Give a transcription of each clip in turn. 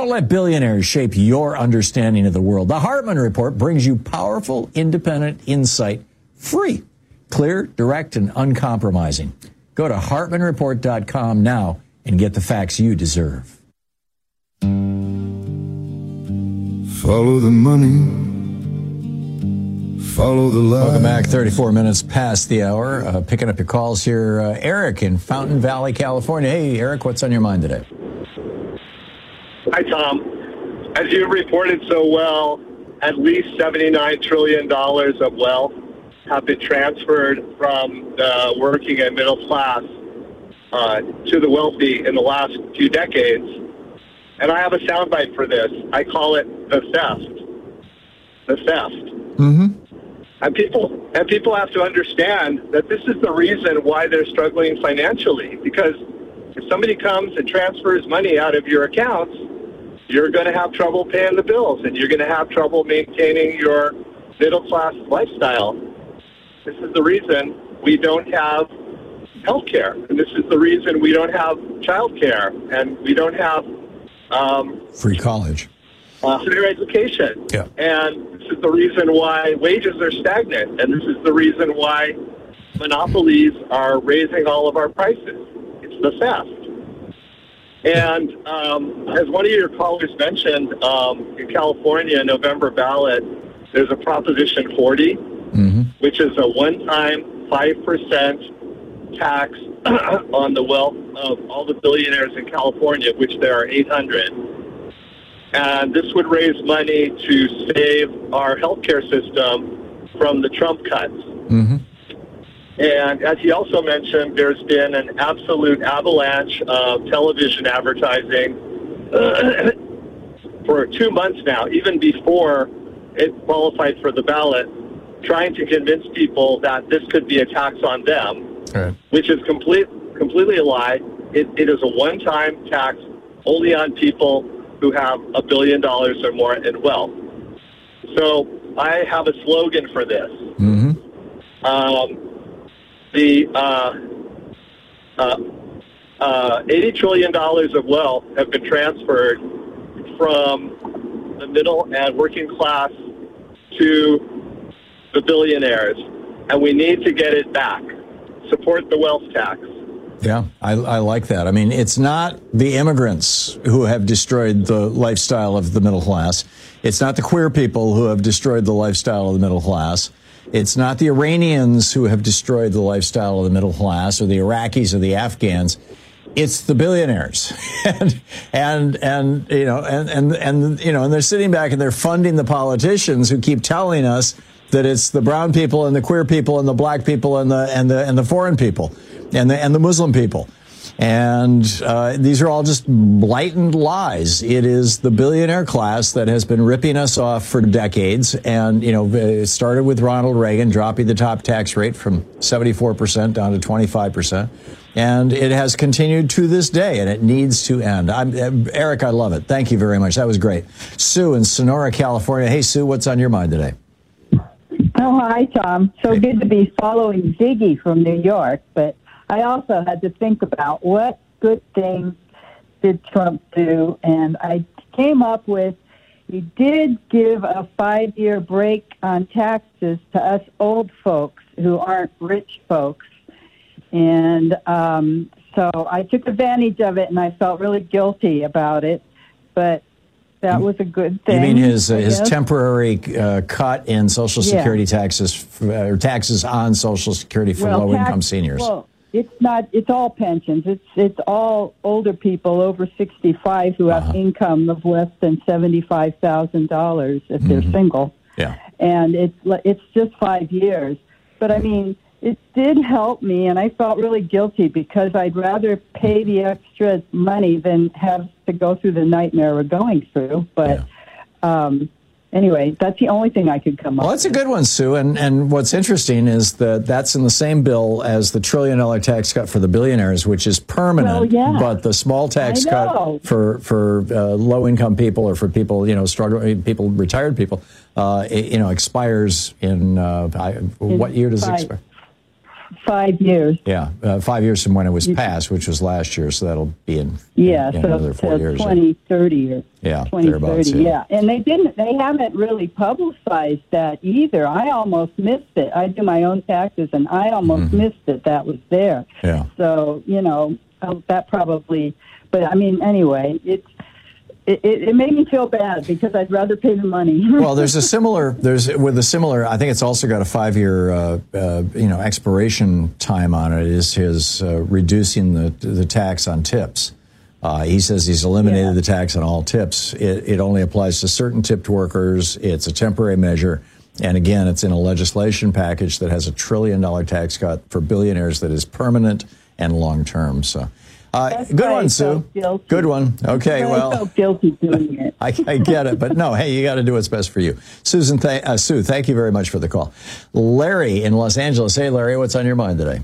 Don't let billionaires shape your understanding of the world. The Hartman Report brings you powerful, independent insight, free, clear, direct, and uncompromising. Go to HartmanReport.com now and get the facts you deserve. Follow the money. Follow the line. Welcome back. 34 minutes past the hour. Picking up your calls here. Eric in Fountain Valley, California. Hey, Eric, what's on your mind today? Hi, Tom. As you reported so well, at least $79 trillion of wealth have been transferred from the working and middle class to the wealthy in the last few decades. And I have a soundbite for this. I call it the theft. The theft. Mm-hmm. And people have to understand that this is the reason why they're struggling financially. Because if somebody comes and transfers money out of your accounts, you're going to have trouble paying the bills, and you're going to have trouble maintaining your middle-class lifestyle. This is the reason we don't have health care, and this is the reason we don't have child care, and we don't have free college. Higher education. Yeah. And this is the reason why wages are stagnant. And this is the reason why monopolies are raising all of our prices. It's the theft. And as one of your callers mentioned, in California, November ballot, there's a Proposition 40, which is a one-time 5% tax on the wealth of all the billionaires in California, which there are 800. And this would raise money to save our healthcare system from the Trump cuts. Mm-hmm. And as he also mentioned, there's been an absolute avalanche of television advertising for 2 months now, even before it qualified for the ballot, trying to convince people that this could be a tax on them, which is completely a lie. It is a one-time tax only on people who have $1 billion or more in wealth. So I have a slogan for this. Mm-hmm. The $80 trillion of wealth have been transferred from the middle and working class to the billionaires, and we need to get it back. Support the wealth tax. Yeah, I like that. I mean, it's not the immigrants who have destroyed the lifestyle of the middle class. It's not the queer people who have destroyed the lifestyle of the middle class. It's not the Iranians who have destroyed the lifestyle of the middle class, or the Iraqis or the Afghans. It's the billionaires. and they're sitting back and they're funding the politicians who keep telling us that it's the brown people and the queer people and the black people and the foreign people and the Muslim people. And these are all just blatant lies. It is the billionaire class that has been ripping us off for decades. And, it started with Ronald Reagan dropping the top tax rate from 74% down to 25%. And it has continued to this day, and it needs to end. Eric, I love it. Thank you very much. That was great. Sue in Sonora, California. Hey, Sue, what's on your mind today? Oh, hi, Tom. So good to be following Ziggy from New York, but I also had to think about what good thing did Trump do, and I came up with he did give a 5-year break on taxes to us old folks who aren't rich folks. And so I took advantage of it, and I felt really guilty about it, but that was a good thing. You mean his temporary cut in Social Security taxes, or taxes on Social Security for low-income seniors? Well, it's not. It's all pensions. It's all older people over 65 who have income of less than $75,000 if they're single. Yeah, and it's just 5 years. But I mean, it did help me, and I felt really guilty because I'd rather pay the extra money than have to go through the nightmare we're going through. But anyway, that's the only thing I could come up with. Well, that's a good one, Sue. And what's interesting is that that's in the same bill as the $1 trillion tax cut for the billionaires, which is permanent. Well, yeah. But the small tax cut for low-income people, or for people, struggling people, retired people, expires in what year does it expire? 5 years. Yeah, 5 years from when it was passed, which was last year, so that'll be in So another 4 years. 2030 or yeah, 2030. Yeah, and they haven't really publicized that either. I almost missed it. I do my own taxes, and I almost missed it. That was there. Yeah. So that probably. But I mean, anyway, It made me feel bad because I'd rather pay the money. Well, I think it's also got a 5-year, expiration time on it. Is his reducing the tax on tips? He says he's eliminated the tax on all tips. It only applies to certain tipped workers. It's a temporary measure, and again, it's in a legislation package that has $1 trillion tax cut for billionaires that is permanent and long term. So. Good one, Sue. Good one. Okay, I felt guilty doing it. I get it, but no, hey, you got to do what's best for you. Sue, thank you very much for the call. Larry in Los Angeles. Hey, Larry, what's on your mind today?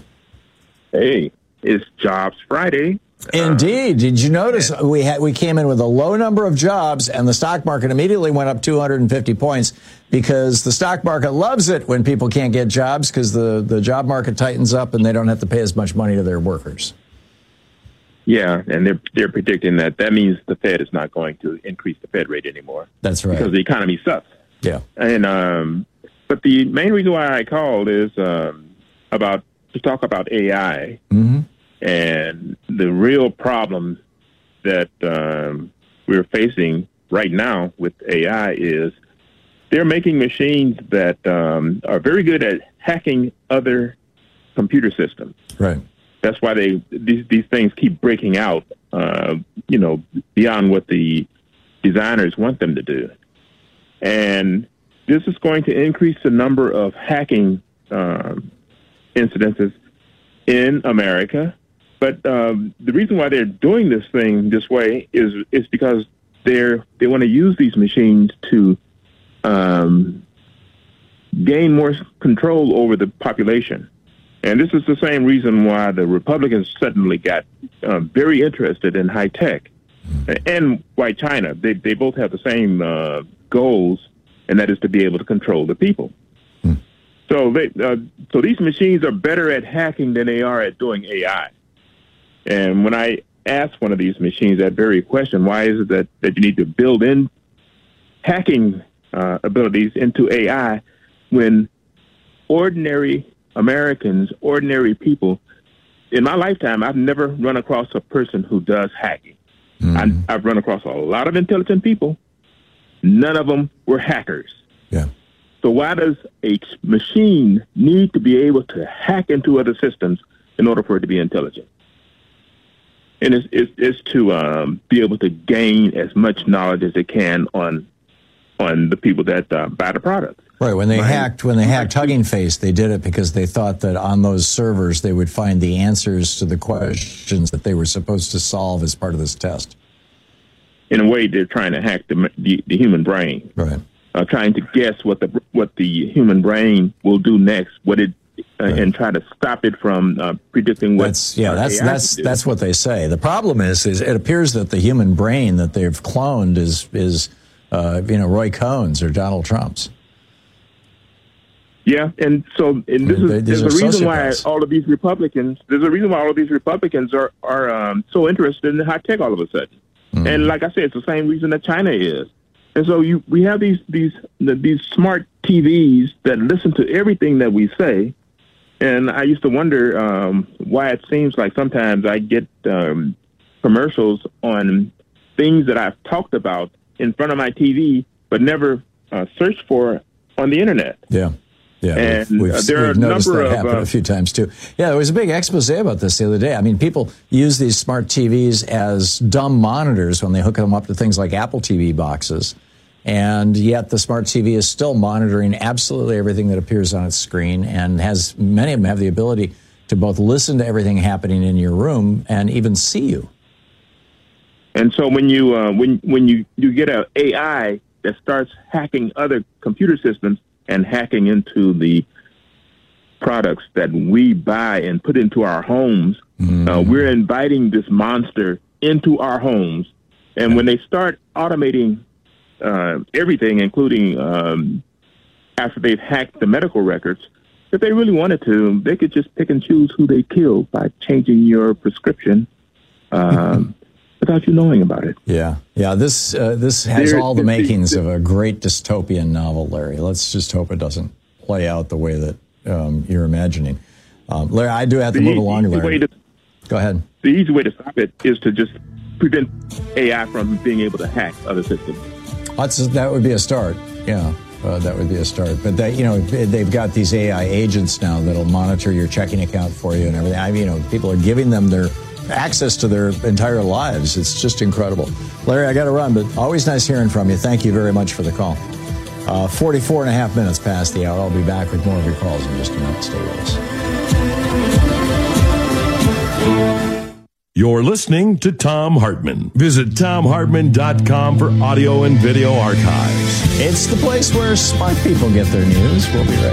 Hey, it's Jobs Friday. Indeed. Did you notice we came in with a low number of jobs, and the stock market immediately went up 250 points because the stock market loves it when people can't get jobs because the job market tightens up and they don't have to pay as much money to their workers. Yeah, and they're predicting that means the Fed is not going to increase the Fed rate anymore. That's right. Because the economy sucks. Yeah. And but the main reason why I called is to talk about AI and the real problem that we're facing right now with AI is they're making machines that are very good at hacking other computer systems. Right. That's why these things keep breaking out, beyond what the designers want them to do. And this is going to increase the number of hacking incidences in America. But the reason why they're doing this thing this way is because they want to use these machines to gain more control over the population. And this is the same reason why the Republicans suddenly got very interested in high tech and why China. They both have the same goals, and that is to be able to control the people. So these machines are better at hacking than they are at doing AI. And when I asked one of these machines that very question, why is it that you need to build in hacking abilities into AI when ordinary Americans, ordinary people, in my lifetime, I've never run across a person who does hacking. I've run across a lot of intelligent people. None of them were hackers. Yeah. So why does a machine need to be able to hack into other systems in order for it to be intelligent? And it's to be able to gain as much knowledge as it can on the people that buy the product. Right. When they hacked Hugging Face, they did it because they thought that on those servers they would find the answers to the questions that they were supposed to solve as part of this test. In a way, they're trying to hack the human brain. Right. Trying to guess what the human brain will do next, and try to stop it from predicting what. That's what they say. The problem is it appears that the human brain that they've cloned is Roy Cohn's or Donald Trump's. Yeah, and there's a reason why all of these Republicans are so interested in high tech all of a sudden. And like I said, it's the same reason that China is. And so we have these smart TVs that listen to everything that we say. And I used to wonder why it seems like sometimes I get commercials on things that I've talked about in front of my TV, but never searched for on the internet. Yeah. Yeah, and we've noticed that happen a few times, too. Yeah, there was a big expose about this the other day. I mean, people use these smart TVs as dumb monitors when they hook them up to things like Apple TV boxes. And yet the smart TV is still monitoring absolutely everything that appears on its screen, and many of them have the ability to both listen to everything happening in your room and even see you. And so when you when you get an AI that starts hacking other computer systems and hacking into the products that we buy and put into our homes, we're inviting this monster into our homes. And when they start automating everything, including after they've hacked the medical records, if they really wanted to, they could just pick and choose who they kill by changing your prescription without you knowing about it. Yeah. This has all the makings of a great dystopian novel, Larry. Let's just hope it doesn't play out the way that you're imagining. Larry, I do have to move along, Larry. Go ahead. The easy way to stop it is to just prevent AI from being able to hack other systems. That would be a start. Yeah, that would be a start. But they've got these AI agents now that'll monitor your checking account for you and everything. People are giving them their access to their entire lives. It's just incredible. Larry, I got to run, but always nice hearing from you. Thank you very much for the call. 44 and a half minutes past the hour. I'll be back with more of your calls in just a minute. Stay with us. You're listening to Thom Hartmann. Visit ThomHartmann.com for audio and video archives. It's the place where smart people get their news. We'll be right back.